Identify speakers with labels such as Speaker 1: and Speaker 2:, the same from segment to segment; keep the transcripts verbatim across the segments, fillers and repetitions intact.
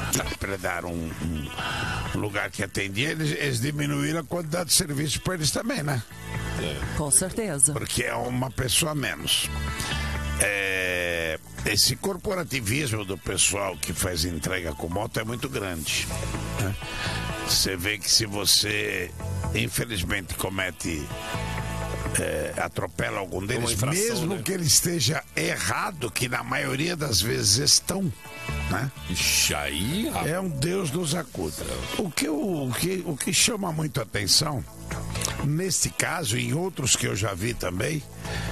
Speaker 1: para dar um, um, um lugar que atendia, eles, eles diminuíram a quantidade de serviço para eles também, né?
Speaker 2: Com certeza.
Speaker 1: Porque é uma pessoa a menos. É, esse corporativismo do pessoal que faz entrega com moto é muito grande, né? Você vê que se você, infelizmente, comete... É, atropela algum deles, infração, mesmo né? que ele esteja errado, que na maioria das vezes estão, né?
Speaker 3: Ixi, aí,
Speaker 1: é um Deus nos acuda. O que, o, que, o que chama muito a atenção, neste caso e em outros que eu já vi também,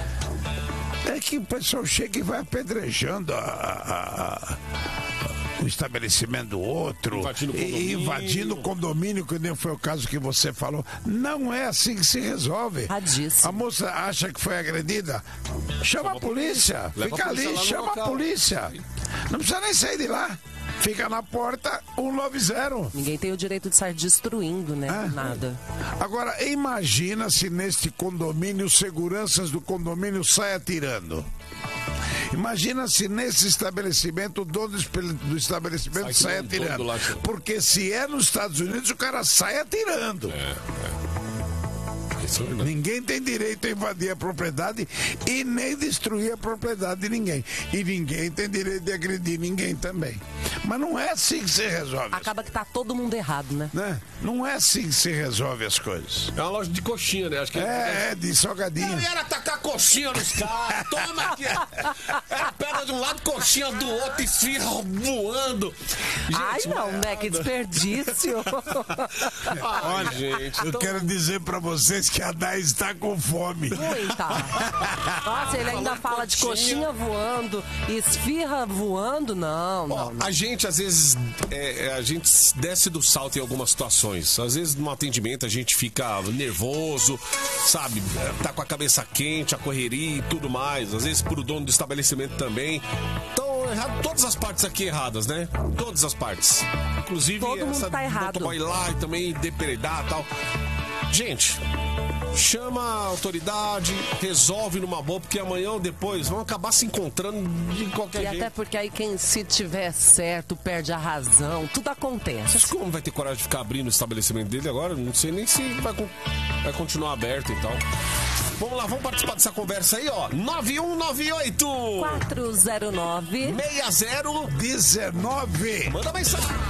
Speaker 1: é que o pessoal chega e vai apedrejando a, a, a o estabelecimento do outro, invadindo o condomínio. invadindo o condomínio, que nem foi o caso que você falou. Não é assim que se resolve.
Speaker 2: Radíssimo.
Speaker 1: A moça acha que foi agredida, chama a polícia, fica
Speaker 3: a polícia
Speaker 1: ali, chama a polícia. Não precisa nem sair de lá. Fica na porta, um nove zero.
Speaker 2: Ninguém tem o direito de sair destruindo, né? É. Nada.
Speaker 1: Agora, imagina se neste condomínio, seguranças do condomínio saem atirando. Imagina se nesse estabelecimento, o dono do estabelecimento sai, sai atirando. Porque se é nos Estados Unidos, o cara sai atirando. É, é. Ninguém tem direito a invadir a propriedade e nem destruir a propriedade de ninguém. E ninguém tem direito de agredir ninguém também. Mas não é assim que se resolve.
Speaker 2: Acaba que tá todo mundo errado, né?
Speaker 1: né? Não é assim que se resolve as coisas.
Speaker 3: É uma loja de coxinha, né? Acho que
Speaker 1: é, é, de salgadinho.
Speaker 3: Não era tacar coxinha nos caras. Toma aqui. Era pedra de um lado, coxinha do outro, esfirra voando.
Speaker 2: Gente, Ai, não, né? Que desperdício.
Speaker 1: Olha, gente, eu tô... quero dizer pra vocês que a Dai está com fome.
Speaker 2: Muita. Nossa, ele ainda fala de coxinha voando, esfirra voando, não, não, não.
Speaker 3: A gente, às vezes, é, a gente desce do salto em algumas situações. Às vezes, no atendimento, a gente fica nervoso, sabe? Tá com a cabeça quente, a correria e tudo mais. Às vezes, pro dono do estabelecimento também. Então, errado, todas as partes aqui erradas, né? Todas as partes. Inclusive,
Speaker 2: todo mundo
Speaker 3: essa
Speaker 2: tá errado.
Speaker 3: motoboy lá e também depredar e tal. Gente, chama a autoridade, resolve numa boa, porque amanhã ou depois vão acabar se encontrando de qualquer
Speaker 2: e
Speaker 3: jeito.
Speaker 2: E até porque aí quem, se tiver certo, perde a razão, tudo acontece.
Speaker 3: Você acha que o homem vai ter coragem de ficar abrindo o estabelecimento dele agora? Não sei nem se vai, vai continuar aberto e tal. Vamos lá, vamos participar dessa conversa aí, ó. nove um nove oito
Speaker 2: quatro zero nove
Speaker 3: seis zero um nove.
Speaker 1: Manda
Speaker 3: mensagem.